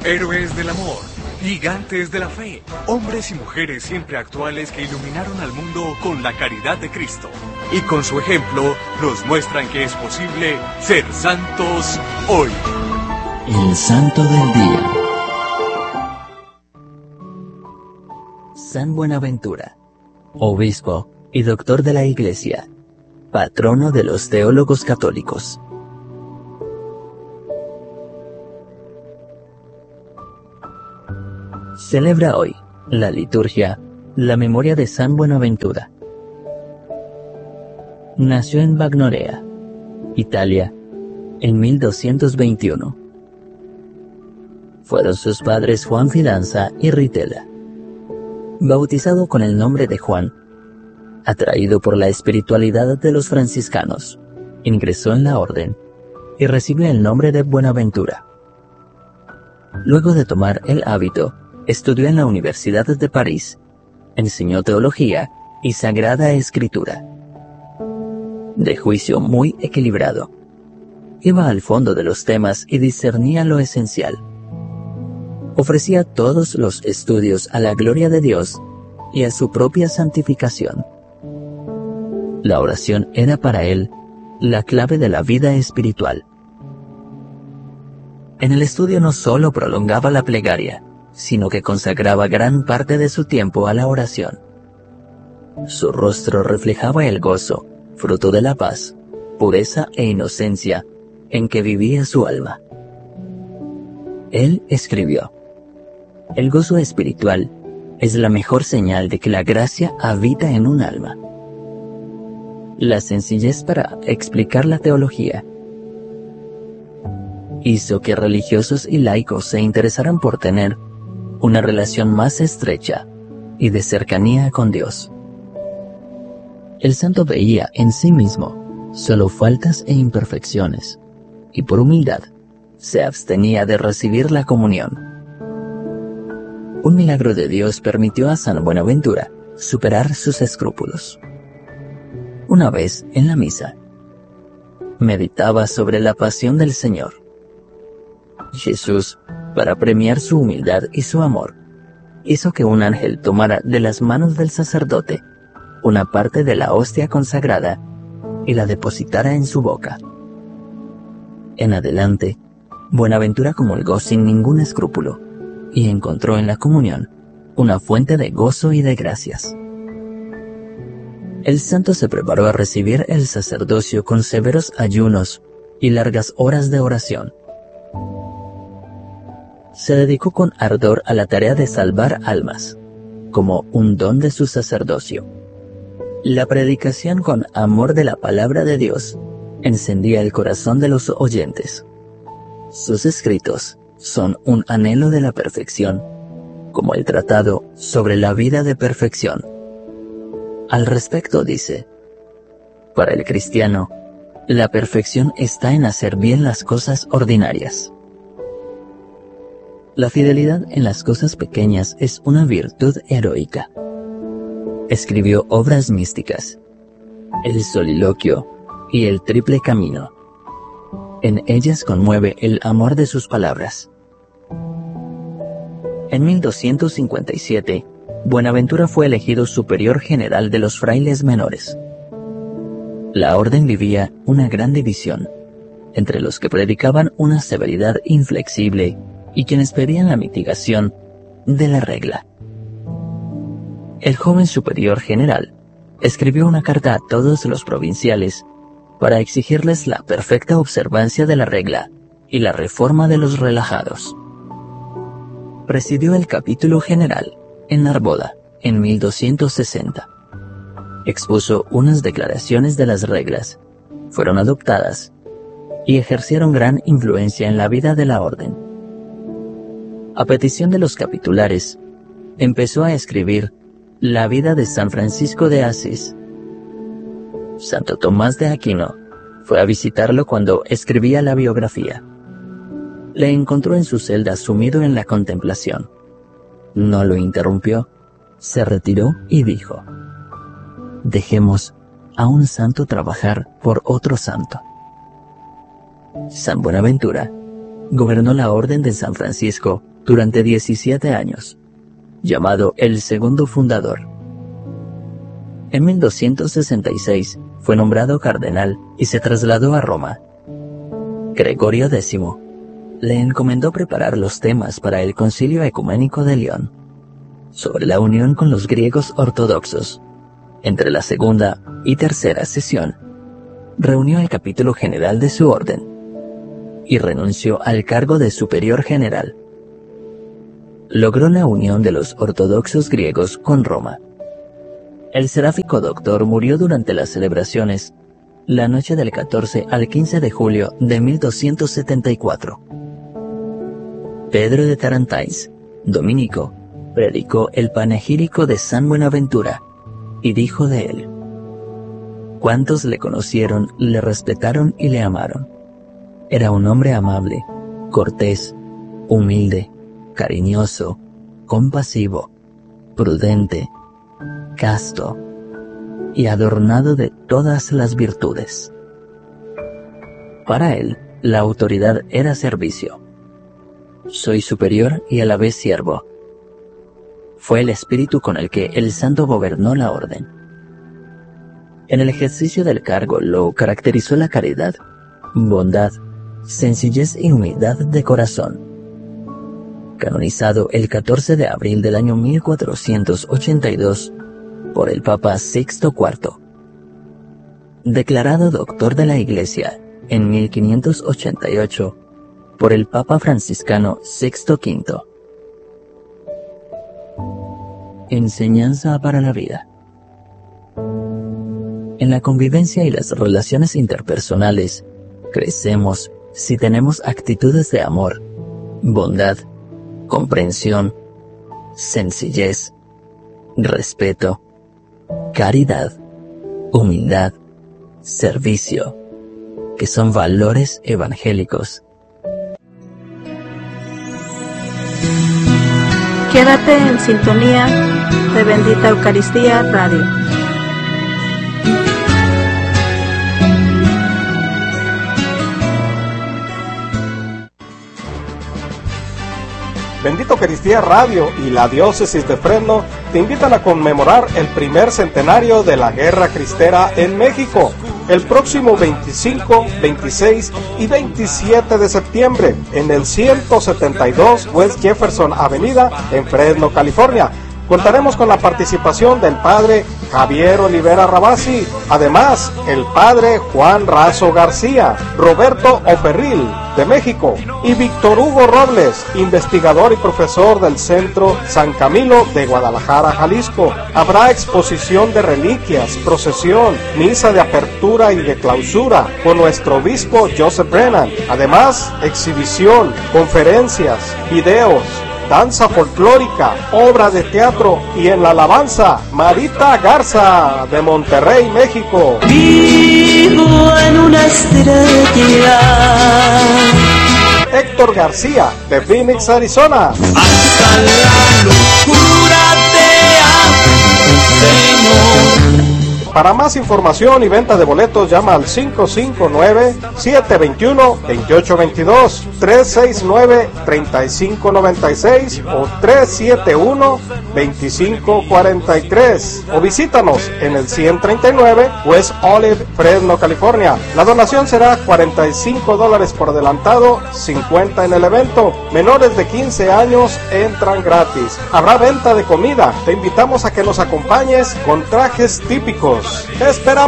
Héroes del amor, gigantes de la fe, hombres y mujeres siempre actuales que iluminaron al mundo con la caridad de Cristo. Y con su ejemplo nos muestran que es posible ser santos hoy. El Santo del Día. San Buenaventura, obispo y doctor de la Iglesia, patrono de los teólogos católicos. Celebra hoy la liturgia la memoria de San Buenaventura. Nació en Bagnorea, Italia, en 1221. Fueron sus padres Juan Fidanza y Ritela. Bautizado con el nombre de Juan, atraído por la espiritualidad de los franciscanos, ingresó en la orden y recibió el nombre de Buenaventura. Luego de tomar el hábito, estudió en la Universidad de París, enseñó teología y Sagrada Escritura. De juicio muy equilibrado, iba al fondo de los temas y discernía lo esencial. Ofrecía todos los estudios a la gloria de Dios y a su propia santificación. La oración era para él la clave de la vida espiritual. En el estudio no solo prolongaba la plegaria, sino que consagraba gran parte de su tiempo a la oración. Su rostro reflejaba el gozo, fruto de la paz, pureza e inocencia en que vivía su alma. Él escribió: "El gozo espiritual es la mejor señal de que la gracia habita en un alma". La sencillez para explicar la teología hizo que religiosos y laicos se interesaran por tener una relación más estrecha y de cercanía con Dios. El santo veía en sí mismo solo faltas e imperfecciones, y por humildad se abstenía de recibir la comunión. Un milagro de Dios permitió a San Buenaventura superar sus escrúpulos. Una vez en la misa, meditaba sobre la pasión del Señor. Jesús, para premiar su humildad y su amor, hizo que un ángel tomara de las manos del sacerdote una parte de la hostia consagrada y la depositara en su boca. En adelante, Buenaventura comulgó sin ningún escrúpulo y encontró en la comunión una fuente de gozo y de gracias. El santo se preparó a recibir el sacerdocio con severos ayunos y largas horas de oración. Se dedicó con ardor a la tarea de salvar almas, como un don de su sacerdocio. La predicación con amor de la palabra de Dios encendía el corazón de los oyentes. Sus escritos son un anhelo de la perfección, como el tratado sobre la vida de perfección. Al respecto dice: "Para el cristiano, la perfección está en hacer bien las cosas ordinarias". La fidelidad en las cosas pequeñas es una virtud heroica. Escribió obras místicas, El Soliloquio y El Triple Camino. En ellas conmueve el amor de sus palabras. En 1257, Buenaventura fue elegido superior general de los frailes menores. La orden vivía una gran división, entre los que predicaban una severidad inflexible y quienes pedían la mitigación de la regla. El joven superior general escribió una carta a todos los provinciales para exigirles la perfecta observancia de la regla y la reforma de los relajados. Presidió el capítulo general en Narbona en 1260. Expuso unas declaraciones de las reglas, fueron adoptadas y ejercieron gran influencia en la vida de la orden. A petición de los capitulares, empezó a escribir la vida de San Francisco de Asís. Santo Tomás de Aquino fue a visitarlo cuando escribía la biografía. Le encontró en su celda sumido en la contemplación. No lo interrumpió, se retiró y dijo: "Dejemos a un santo trabajar por otro santo". San Buenaventura gobernó la orden de San Francisco durante 17 años, llamado el segundo fundador. En 1266 fue nombrado cardenal y se trasladó a Roma. Gregorio X le encomendó preparar los temas para el Concilio Ecuménico de León, sobre la unión con los griegos ortodoxos. Entre la segunda y tercera sesión, reunió el capítulo general de su orden y renunció al cargo de superior general. Logró la unión de los ortodoxos griegos con Roma. El seráfico doctor murió durante las celebraciones la noche del 14 al 15 de julio de 1274. Pedro de Tarantáis, dominico, predicó el panegírico de San Buenaventura y dijo de él: cuantos le conocieron, le respetaron y le amaron. Era un hombre amable, cortés, humilde, cariñoso, compasivo, prudente, casto y adornado de todas las virtudes. Para él, la autoridad era servicio. Soy superior y a la vez siervo. Fue el espíritu con el que el santo gobernó la orden. En el ejercicio del cargo lo caracterizó la caridad, bondad, sencillez y humildad de corazón. Canonizado el 14 de abril del año 1482 por el Papa Sixto IV. Declarado doctor de la Iglesia en 1588 por el Papa franciscano Sixto V. Enseñanza para la vida. En la convivencia y las relaciones interpersonales, crecemos si tenemos actitudes de amor, bondad, comprensión, sencillez, respeto, caridad, humildad, servicio, que son valores evangélicos. Quédate en sintonía de Bendita Eucaristía Radio. Bendita Eucaristía Radio y la Diócesis de Fresno te invitan a conmemorar el primer centenario de la Guerra Cristera en México, el próximo 25, 26 y 27 de septiembre, en el 172 West Jefferson Avenida, en Fresno, California. Contaremos con la participación del padre Javier Olivera Rabasi, además el padre Juan Razo García, Roberto Oferril de México y Víctor Hugo Robles, investigador y profesor del Centro San Camilo de Guadalajara, Jalisco. Habrá exposición de reliquias, procesión, misa de apertura y de clausura con nuestro obispo Joseph Brennan. Además, exhibición, conferencias, videos, danza folclórica, obra de teatro y en la alabanza, Marita Garza de Monterrey, México. Vivo en una estrella. Héctor García de Phoenix, Arizona. Hasta la locura te amo, Señor. Para más información y venta de boletos, llama al 559-721-2822, 369-3596 o 371-2543. O visítanos en el 139 West Olive, Fresno, California. La donación será $45 por adelantado, $50 en el evento. Menores de 15 años entran gratis. Habrá venta de comida. Te invitamos a que nos acompañes con trajes típicos. Te esperamos.